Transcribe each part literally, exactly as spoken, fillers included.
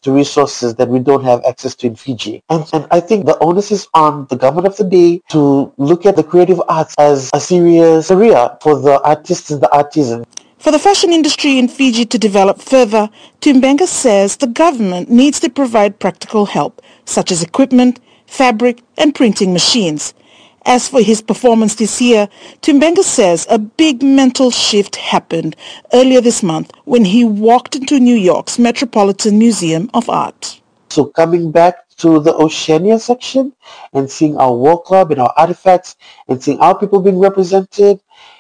to resources that we don't have access to in Fiji. And, and I think the onus is on the government of the day to look at the creative arts as a serious career for the artists and the artisans. For the fashion industry in Fiji to develop further, Tuimbenga says the government needs to provide practical help, such as equipment, fabric and printing machines. As for his performance this year, Tuimbenga says a big mental shift happened earlier this month when he walked into New York's Metropolitan Museum of Art. So coming back to the Oceania section and seeing our War Club and our artifacts and seeing our people being represented,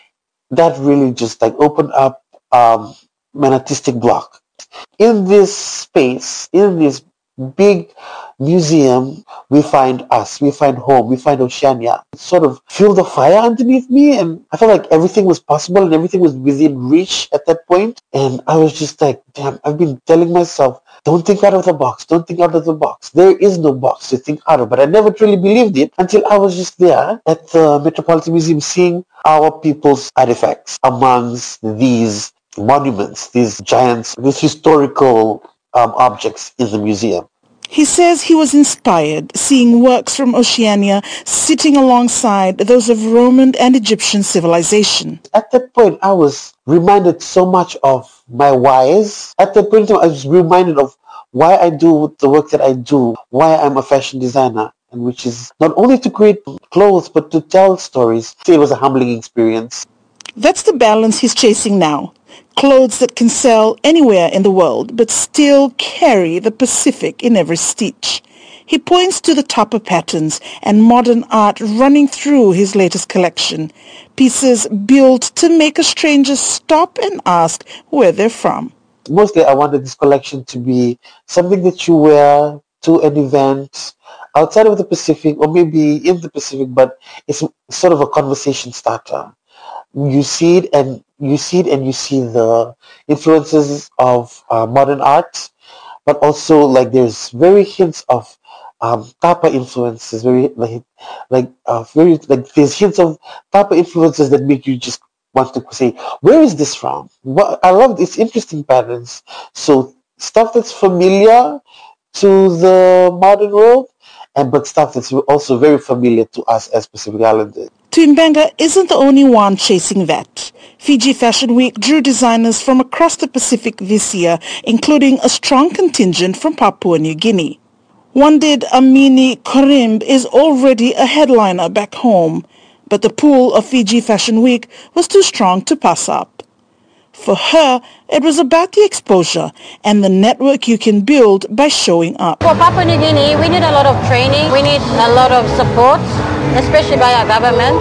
that really just like opened up um, an artistic block. In this space, in this big museum, we find us, we find home, we find Oceania. It sort of filled a fire underneath me, and I felt like everything was possible and everything was within reach at that point. And I was just like, damn, I've been telling myself, don't think out of the box, don't think out of the box. There is no box to think out of. But I never truly believed it until I was just there at the Metropolitan Museum seeing our people's artifacts amongst these monuments, these giants, these historical um, objects in the museum. He says he was inspired seeing works from Oceania sitting alongside those of Roman and Egyptian civilization. At that point, I was reminded so much of my whys. At that point, I was reminded of why I do the work that I do, why I'm a fashion designer, and which is not only to create clothes, but to tell stories. It was a humbling experience. That's the balance he's chasing now. Clothes that can sell anywhere in the world, but still carry the Pacific in every stitch. He points to the tapa patterns and modern art running through his latest collection. Pieces built to make a stranger stop and ask where they're from. Mostly I wanted this collection to be something that you wear to an event outside of the Pacific, or maybe in the Pacific, but it's sort of a conversation starter. You see it and you see it and you see the influences of uh, modern art, but also like there's very hints of um, tapa influences, very like like uh, very like there's hints of tapa influences that make you just want to say, where is this from? What I love its interesting patterns. So stuff that's familiar to the modern world, and but stuff that's also very familiar to us as Pacific Islanders. Tuimbenga isn't the only one chasing that. Fiji Fashion Week drew designers from across the Pacific this year, including a strong contingent from Papua New Guinea. Wandid Amini Korimb is already a headliner back home, but the pool of Fiji Fashion Week was too strong to pass up. For her, it was about the exposure and the network you can build by showing up. For Papua New Guinea, we need a lot of training, we need a lot of support, especially by our government.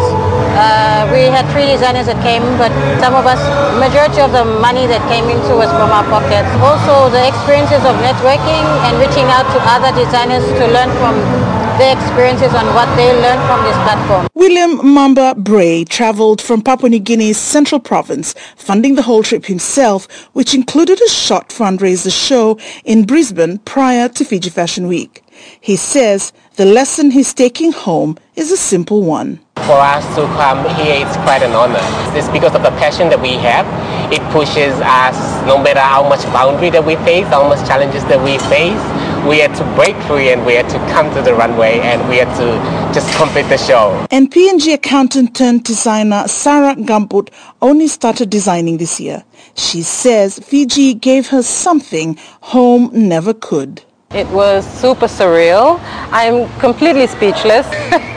Uh, we had three designers that came, but some of us, majority of the money that came into was from our pockets. Also, the experiences of networking and reaching out to other designers to learn from their experiences on what they learned from this platform. William Mamba Bray travelled from Papua New Guinea's Central Province, funding the whole trip himself, which included a short fundraiser show in Brisbane prior to Fiji Fashion Week. He says the lesson he's taking home is a simple one. For us to come here, it's quite an honor. It's because of the passion that we have. It pushes us, no matter how much boundary that we face, how much challenges that we face, we had to break free and we had to come to the runway and we had to just complete the show. And P N G accountant turned designer Sarah Gambut only started designing this year. She says Fiji gave her something home never could. It was super surreal. I'm completely speechless.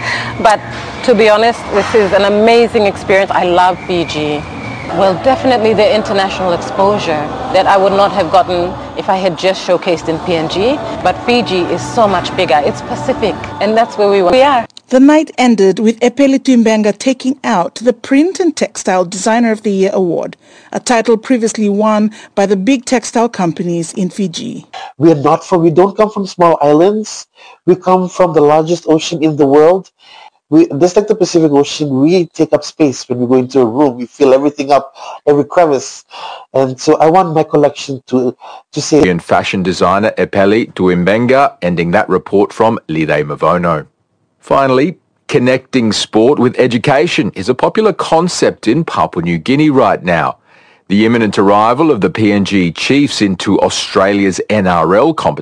But to be honest, this is an amazing experience. I love Fiji. Well, definitely the international exposure that I would not have gotten if I had just showcased in P N G. But Fiji is so much bigger. It's Pacific, and that's where we, we are. The night ended with Epeli Tuimbenga taking out the Print and Textile Designer of the Year award, a title previously won by the big textile companies in Fiji. We are not from, we don't come from small islands. We come from the largest ocean in the world. We, just like the Pacific Ocean, we take up space when we go into a room. We fill everything up, every crevice. And so I want my collection to, to say... And fashion designer Epeli Tuimbenga, ending that report from Lide Mavono. Finally, connecting sport with education is a popular concept in Papua New Guinea right now. The imminent arrival of the P N G Chiefs into Australia's N R L competition